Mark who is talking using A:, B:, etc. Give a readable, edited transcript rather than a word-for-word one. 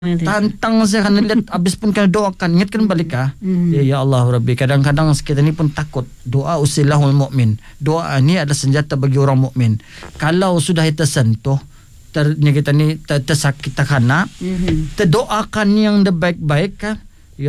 A: tantang saya kan lihat habis pun kena doakan ingat kan balik ya Allah Rabbi, kadang-kadang kita ni pun takut. Doa usilahul mukmin, doa ni adalah senjata bagi orang mukmin. Kalau sudah tersentuh kita ni tersakit kena terdoakan yang baik-baik kan,